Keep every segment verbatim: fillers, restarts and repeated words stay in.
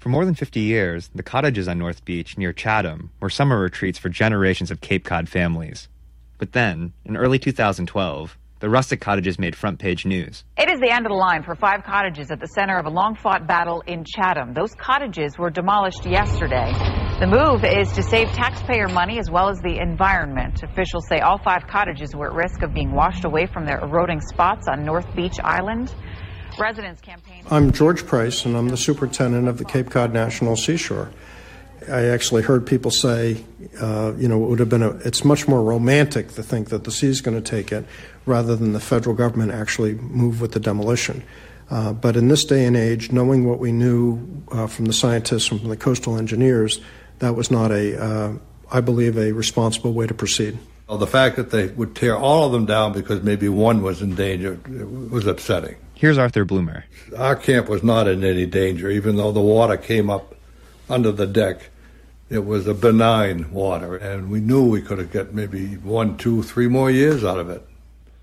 For more than fifty years, the cottages on North Beach near Chatham were summer retreats for generations of Cape Cod families. But then, in early two thousand twelve, the rustic cottages made front-page news. It is the end of the line for five cottages at the center of a long-fought battle in Chatham. Those cottages were demolished yesterday. The move is to save taxpayer money as well as the environment. Officials say all five cottages were at risk of being washed away from their eroding spots on North Beach Island. Residents campaign. I'm George Price, and I'm the superintendent of the Cape Cod National Seashore. I actually heard people say, uh, you know, it would have been a, it's much more romantic to think that the sea is going to take it rather than the federal government actually move with the demolition. Uh, but in this day and age, knowing what we knew uh, from the scientists and from the coastal engineers, that was not a, uh, I believe, a responsible way to proceed. Well, the fact that they would tear all of them down because maybe one was in danger was upsetting. Here's Arthur Bloomer. Our camp was not in any danger, even though the water came up under the deck. It was a benign water, and we knew we could have got maybe one, two, three more years out of it.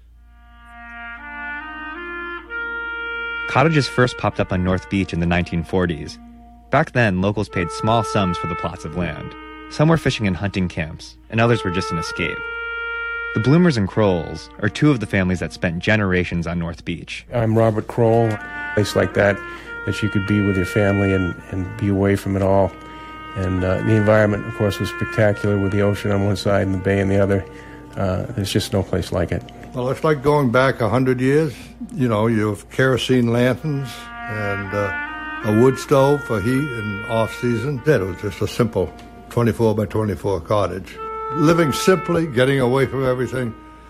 Cottages first popped up on North Beach in the nineteen forties. Back then, locals paid small sums for the plots of land. Some were fishing in hunting camps, and others were just an escape. The Bloomers and Crowells are two of the families that spent generations on North Beach. I'm Robert Crowell. A place like that, that you could be with your family and, and be away from it all. And uh, the environment, of course, was spectacular with the ocean on one side and the bay on the other. Uh, there's just no place like it. Well, it's like going back a hundred years. You know, you have kerosene lanterns and uh, a wood stove for heat in off-season. It was just a simple twenty-four by twenty-four cottage. Living simply, getting away from everything,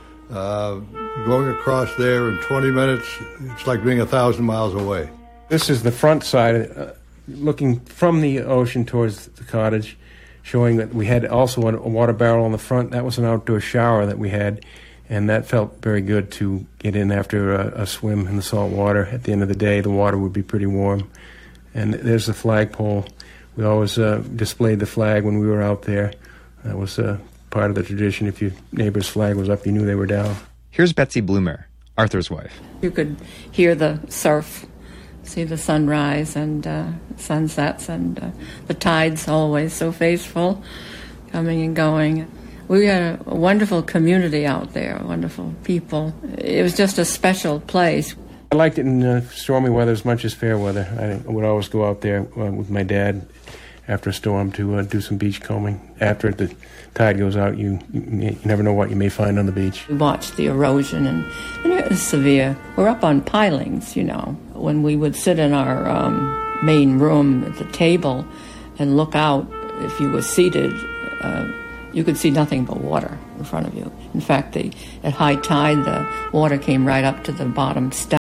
uh, going across there in twenty minutes, it's like being a thousand miles away. This is the front side, uh, looking from the ocean towards the cottage, showing that we had also a water barrel on the front. That was an outdoor shower that we had, and that felt very good to get in after a, a swim in the salt water. At the end of the day, the water would be pretty warm. And there's the flagpole. We always uh, displayed the flag when we were out there. That was uh, part of the tradition. If your neighbor's flag was up, you knew they were down. Here's Betsy Bloomer, Arthur's wife. You could hear the surf, see the sunrise and uh, sunsets, and uh, the tides always so faithful, coming and going. We had a wonderful community out there, wonderful people. It was just a special place. I liked it in uh, stormy weather as much as fair weather. I would always go out there uh, with my dad after a storm to uh, do some beach combing. After the tide goes out, you, you never know what you may find on the beach. We watched the erosion, and, and it was severe. We're up on pilings, you know. When we would sit in our um, main room at the table and look out, if you were seated, uh, you could see nothing but water in front of you. In fact, the, at high tide, the water came right up to the bottom step.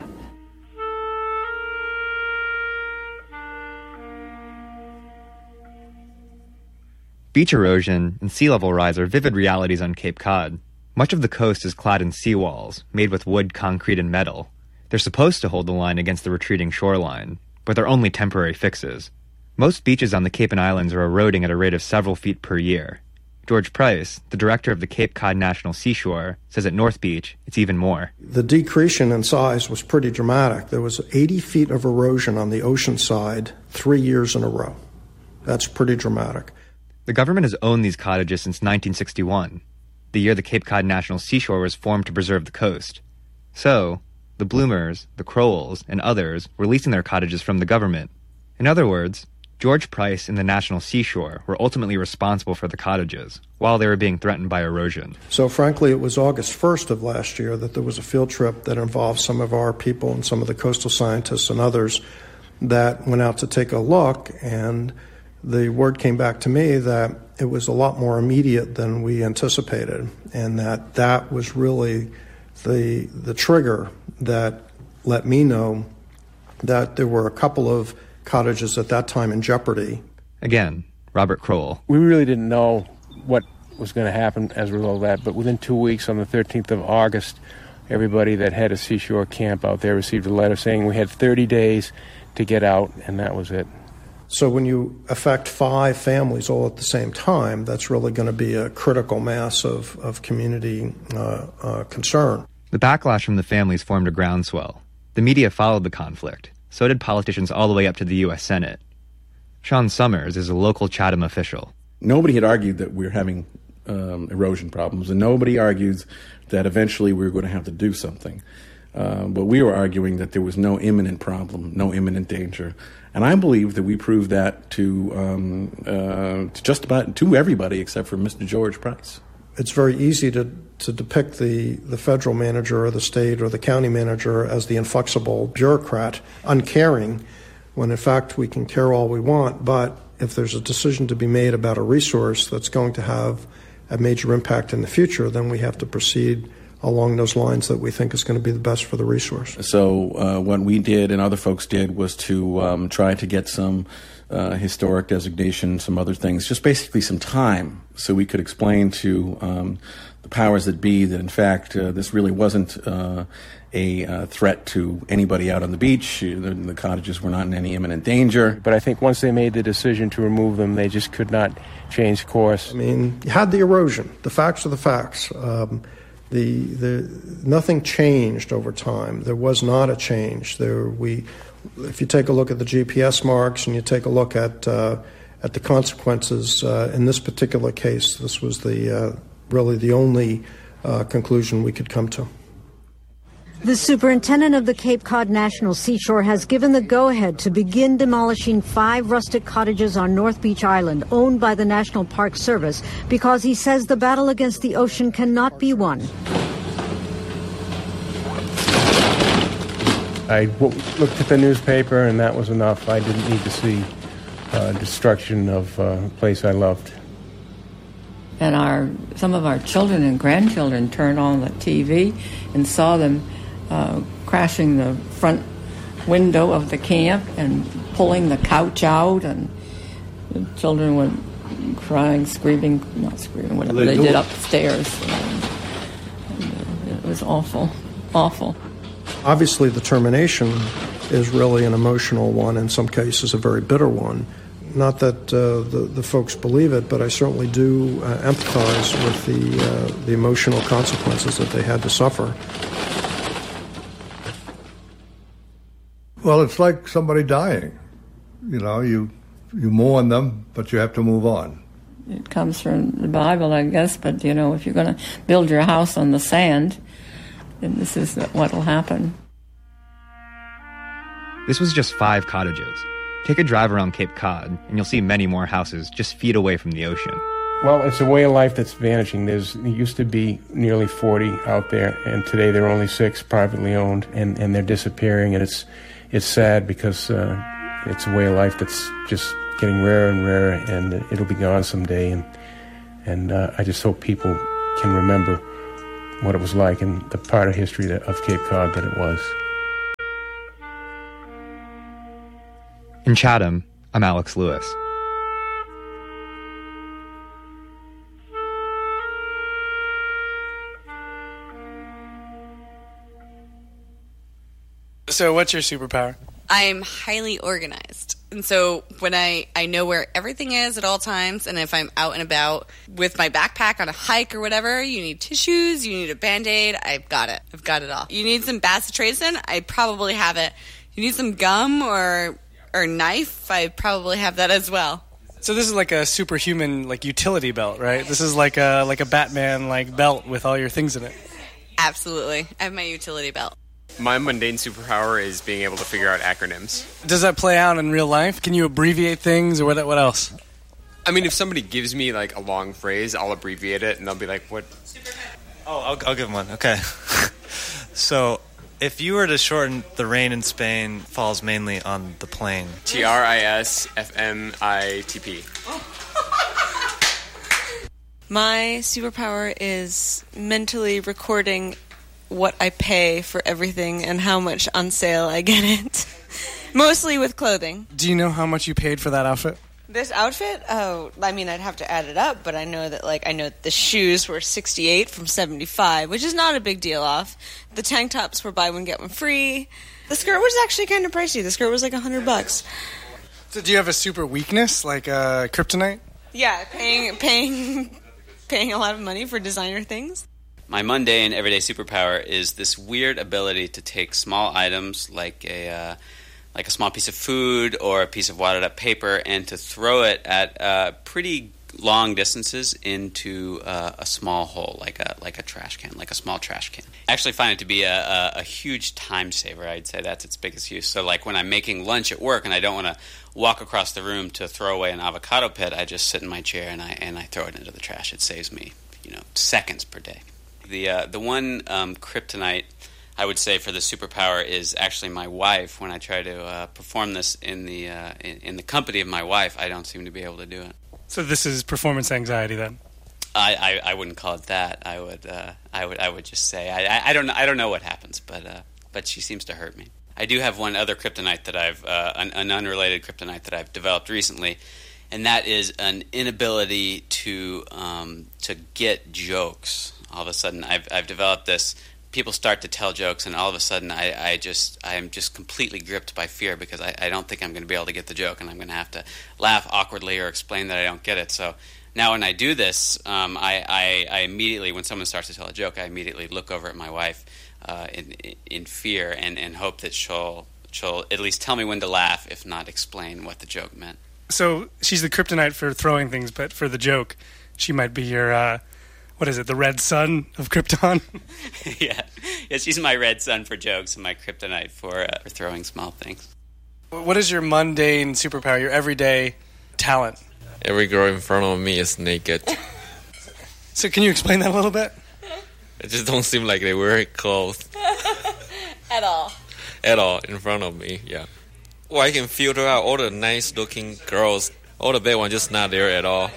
Beach erosion and sea level rise are vivid realities on Cape Cod. Much of the coast is clad in seawalls, made with wood, concrete, and metal. They're supposed to hold the line against the retreating shoreline, but they're only temporary fixes. Most beaches on the Cape and Islands are eroding at a rate of several feet per year. George Price, the director of the Cape Cod National Seashore, says at North Beach, it's even more. The decreasing in size was pretty dramatic. There was eighty feet of erosion on the ocean side three years in a row. That's pretty dramatic. The government has owned these cottages since nineteen sixty-one, the year the Cape Cod National Seashore was formed to preserve the coast. So, the Bloomers, the Crowells, and others were leasing their cottages from the government. In other words, George Price and the National Seashore were ultimately responsible for the cottages, while they were being threatened by erosion. So frankly, it was August first of last year that there was a field trip that involved some of our people and some of the coastal scientists and others that went out to take a look, and the word came back to me that it was a lot more immediate than we anticipated, and that that was really the the trigger that let me know that there were a couple of cottages at that time in jeopardy. Again, Robert Crowell. We really didn't know what was going to happen as a result of that, but within two weeks, on the thirteenth of August, everybody that had a seashore camp out there received a letter saying we had thirty days to get out, and that was it. So when you affect five families all at the same time, that's really going to be a critical mass of, of community uh, uh, concern. The backlash from the families formed a groundswell. The media followed the conflict. So did politicians all the way up to the U S Senate. Sean Summers is a local Chatham official. Nobody had argued that we're having um, erosion problems, and nobody argues that eventually we were going to have to do something. Uh, but we were arguing that there was no imminent problem, no imminent danger. And I believe that we proved that to, um, uh, to just about to everybody except for Mister George Price. It's very easy to, to depict the, the federal manager or the state or the county manager as the inflexible bureaucrat, uncaring, when in fact we can care all we want. But if there's a decision to be made about a resource that's going to have a major impact in the future, then we have to proceed along those lines that we think is going to be the best for the resource. So uh, what we did and other folks did was to um, try to get some uh, historic designation, some other things, just basically some time so we could explain to um, the powers that be that in fact uh, this really wasn't uh, a uh, threat to anybody out on the beach. The, the cottages were not in any imminent danger. But I think once they made the decision to remove them, they just could not change course. I mean, you had the erosion. The facts are the facts. Um, The, the nothing changed over time. There was not a change. There we, if you take a look at the G P S marks and you take a look at uh, at the consequences uh, in this particular case, this was the uh, really the only uh, conclusion we could come to. The superintendent of the Cape Cod National Seashore has given the go-ahead to begin demolishing five rustic cottages on North Beach Island owned by the National Park Service because he says the battle against the ocean cannot be won. I w- looked at the newspaper and that was enough. I didn't need to see uh, destruction of uh, a place I loved. And our some of our children and grandchildren turned on the T V and saw them Uh, crashing the front window of the camp and pulling the couch out, and the children were crying, screaming, not screaming, whatever they, they did upstairs. And, and it was awful, awful. Obviously, the termination is really an emotional one, in some cases a very bitter one. Not that uh, the, the folks believe it, but I certainly do uh, empathize with the, uh, the emotional consequences that they had to suffer. Well, it's like somebody dying. You know, you you mourn them, but you have to move on. It comes from the Bible, I guess, but, you know, if you're going to build your house on the sand, then this is what will happen. This was just five cottages. Take a drive around Cape Cod, and you'll see many more houses just feet away from the ocean. Well, it's a way of life that's vanishing. There's there used to be nearly forty out there, and today there are only six privately owned, and, and they're disappearing, and it's It's sad because uh, it's a way of life that's just getting rarer and rarer, and it'll be gone someday. And and uh, I just hope people can remember what it was like and the part of history that, of Cape Cod that it was. In Chatham, I'm Alex Lewis. So what's your superpower? I'm highly organized. And so when I, I know where everything is at all times, and if I'm out and about with my backpack on a hike or whatever, you need tissues, you need a Band-Aid, I've got it. I've got it all. You need some bacitracin, I probably have it. You need some gum or or knife, I probably have that as well. So this is like a superhuman like utility belt, right? This is like a like a Batman like belt with all your things in it. Absolutely. I have my utility belt. My mundane superpower is being able to figure out acronyms. Does that play out in real life? Can you abbreviate things, or what? What else? I mean, if somebody gives me like a long phrase, I'll abbreviate it, and they'll be like, "What?" Oh, I'll, I'll give them one. Okay. So, if you were to shorten "the rain in Spain falls mainly on the plane." T R I S F M I T P. My superpower is mentally recording what I pay for everything and how much on sale I get it. Mostly with clothing. Do you know how much you paid for that outfit? This outfit? Oh, I mean, I'd have to add it up, but I know that, like, I know the shoes were sixty-eight from seventy-five, which is not a big deal off. The tank tops were buy one, get one free. The skirt was actually kind of pricey. The skirt was like a hundred bucks. So do you have a super weakness, like uh, kryptonite? Yeah, paying, paying, paying a lot of money for designer things. My mundane, everyday superpower is this weird ability to take small items like a uh, like a small piece of food or a piece of wadded up paper, and to throw it at uh, pretty long distances into uh, a small hole, like a like a trash can, like a small trash can. I actually find it to be a, a, a huge time saver. I'd say that's its biggest use. So like when I'm making lunch at work and I don't want to walk across the room to throw away an avocado pit, I just sit in my chair and I and I throw it into the trash. It saves me, you know, seconds per day. The uh, the one um, kryptonite I would say for the superpower is actually my wife. When I try to uh, perform this in the uh, in, in the company of my wife, I don't seem to be able to do it. So this is performance anxiety then? I, I, I wouldn't call it that. I would uh, I would I would just say I, I, I don't I don't know what happens, but uh, but she seems to hurt me. I do have one other kryptonite that I've uh, an, an unrelated kryptonite that I've developed recently, and that is an inability to um, to get jokes. All of a sudden, I've I've developed this. People start to tell jokes, and all of a sudden, I, I just I am just completely gripped by fear because I, I don't think I'm going to be able to get the joke, and I'm going to have to laugh awkwardly or explain that I don't get it. So now, when I do this, um, I, I I immediately, when someone starts to tell a joke, I immediately look over at my wife uh, in in fear and, and hope that she'll she'll at least tell me when to laugh, if not explain what the joke meant. So she's the kryptonite for throwing things, but for the joke, she might be your. Uh What is it, the red sun of Krypton? yeah. yeah, she's my red sun for jokes and my kryptonite for, uh, for throwing small things. What is your mundane superpower, your everyday talent? Every girl in front of me is naked. So can you explain that a little bit? It just don't seem like they wear clothes. At all. At all, in front of me, yeah. Well, I can filter out all the nice-looking girls. All the bad ones just not there at all.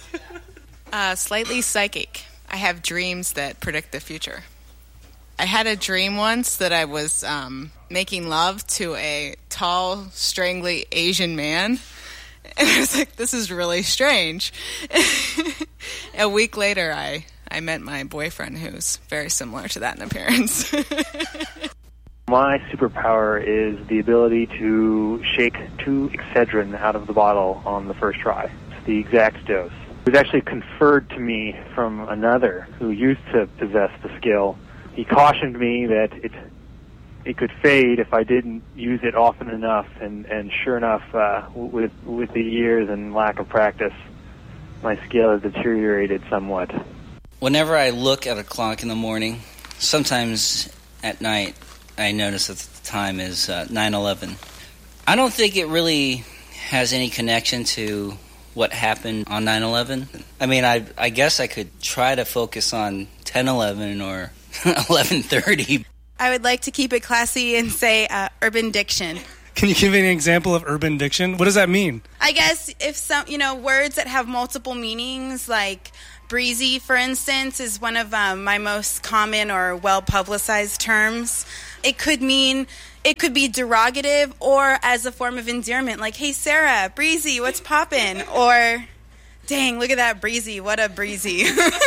Uh, slightly psychic. I have dreams that predict the future. I had a dream once that I was um, making love to a tall, strangly Asian man. And I was like, this is really strange. A week later, I, I met my boyfriend, who's very similar to that in appearance. My superpower is the ability to shake two Excedrin out of the bottle on the first try. It's the exact dose. It was actually conferred to me from another who used to possess the skill. He cautioned me that it it could fade if I didn't use it often enough, and, and sure enough, uh, with with the years and lack of practice, my skill has deteriorated somewhat. Whenever I look at a clock in the morning, sometimes at night, I notice that the time is uh, nine eleven. I don't think it really has any connection to what happened on nine eleven. I mean, I I guess I could try to focus on ten eleven or eleven thirty. I would like to keep it classy and say uh, urban diction. Can you give me an example of urban diction? What does that mean? I guess if some, you know, words that have multiple meanings, like breezy, for instance, is one of um, my most common or well-publicized terms. It could mean... It could be derogative or as a form of endearment, like, hey, Sarah, breezy, what's poppin'? Or, dang, look at that breezy, what a breezy.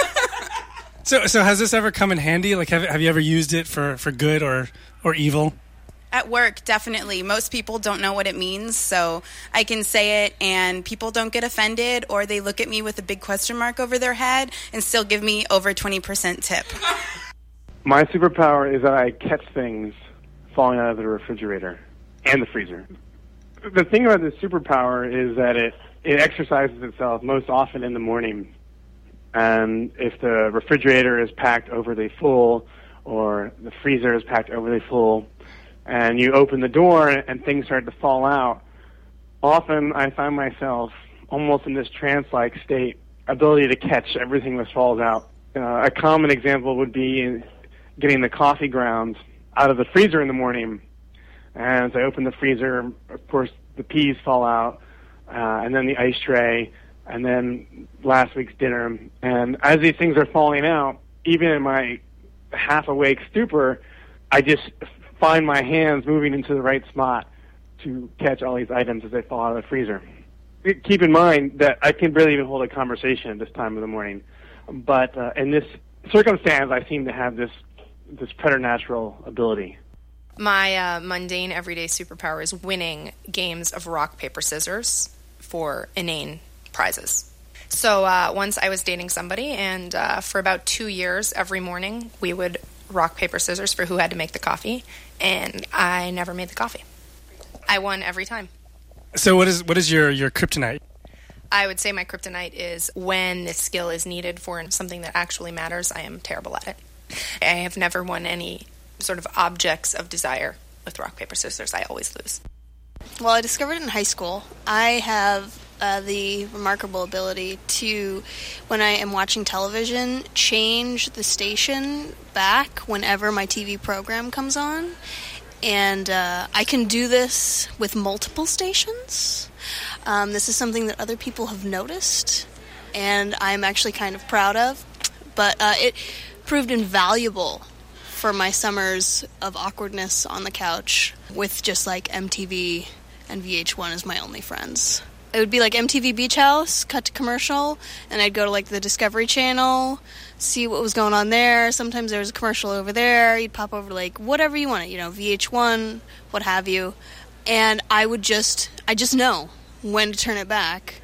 so so has this ever come in handy? Like, have, have you ever used it for, for good or, or evil? At work, definitely. Most people don't know what it means, so I can say it and people don't get offended, or they look at me with a big question mark over their head and still give me over twenty percent tip. My superpower is that I catch things falling out of the refrigerator and the freezer. The thing about this superpower is that it, it exercises itself most often in the morning. And if the refrigerator is packed overly full or the freezer is packed overly full and you open the door and things start to fall out, often I find myself almost in this trance-like state, ability to catch everything that falls out. Uh, a common example would be getting the coffee grounds out of the freezer in the morning, and as I open the freezer, of course, the peas fall out, uh, and then the ice tray, and then last week's dinner. And as these things are falling out, even in my half-awake stupor, I just find my hands moving into the right spot to catch all these items as they fall out of the freezer. Keep in mind that I can barely even hold a conversation at this time of the morning, but uh, in this circumstance, I seem to have this this preternatural ability. My uh, mundane everyday superpower is winning games of rock, paper, scissors for inane prizes. So uh, once I was dating somebody, and uh, for about two years, every morning, we would rock, paper, scissors for who had to make the coffee, and I never made the coffee. I won every time. So what is what is your, your kryptonite? I would say my kryptonite is when this skill is needed for something that actually matters, I am terrible at it. I have never won any sort of objects of desire with rock, paper, scissors. I always lose. Well, I discovered it in high school. I have uh, the remarkable ability to, when I am watching television, change the station back whenever my T V program comes on. And uh, I can do this with multiple stations. Um, this is something that other people have noticed, and I'm actually kind of proud of. But uh, it proved invaluable for my summers of awkwardness on the couch with just like M T V and V H one as my only friends. It would be like M T V Beach House, cut to commercial, and I'd go to like the Discovery Channel, see what was going on there. Sometimes there was a commercial over there. You'd pop over to like whatever you wanted, you know, V H one, what have you. And I would just, I just know when to turn it back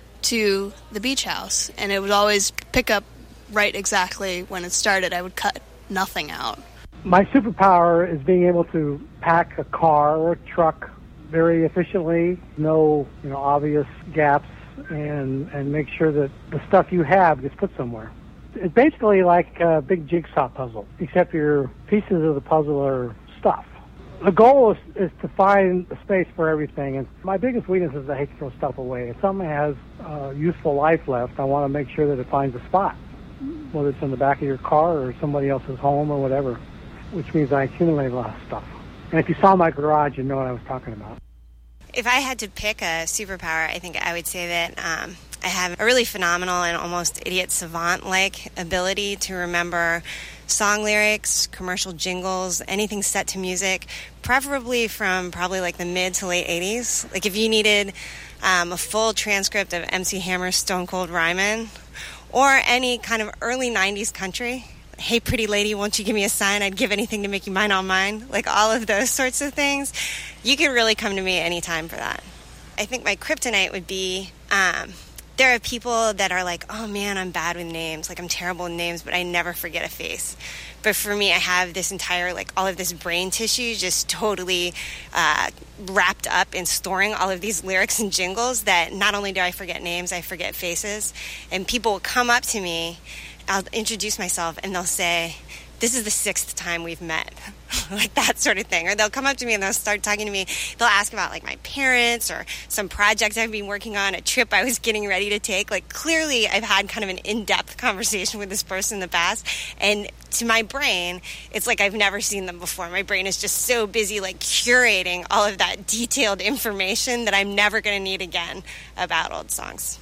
to the Beach House. And it would always pick up right exactly when it started. I would cut nothing out. My superpower is being able to pack a car or a truck very efficiently, no, you know, obvious gaps, and, and make sure that the stuff you have gets put somewhere. It's basically like a big jigsaw puzzle, except your pieces of the puzzle are stuff. The goal is, is to find a space for everything, and my biggest weakness is I hate to throw stuff away. If something has uh, useful life left, I want to make sure that it finds a spot, whether it's in the back of your car or somebody else's home or whatever, which means I accumulate a lot of stuff. And if you saw my garage, you'd know what I was talking about. If I had to pick a superpower, I think I would say that um, I have a really phenomenal and almost idiot savant-like ability to remember song lyrics, commercial jingles, anything set to music, preferably from probably like the mid to late eighties. Like if you needed um, a full transcript of M C Hammer's Stone Cold Rhymin', or any kind of early nineties country, hey pretty lady, won't you give me a sign, I'd give anything to make you mine all mine, like all of those sorts of things, you can really come to me anytime for that. I think my kryptonite would be, um, there are people that are like, oh man, I'm bad with names, like I'm terrible with names, but I never forget a face. But for me, I have this entire, like all of this brain tissue just totally uh, wrapped up in storing all of these lyrics and jingles that not only do I forget names, I forget faces. And people will come up to me, I'll introduce myself, and they'll say, this is the sixth time we've met, like that sort of thing. Or they'll come up to me and they'll start talking to me. They'll ask about like my parents or some project I've been working on, a trip I was getting ready to take. Like clearly I've had kind of an in-depth conversation with this person in the past. And to my brain, it's like I've never seen them before. My brain is just so busy like curating all of that detailed information that I'm never going to need again about old songs.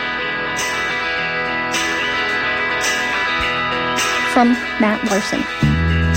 From Matt Larson.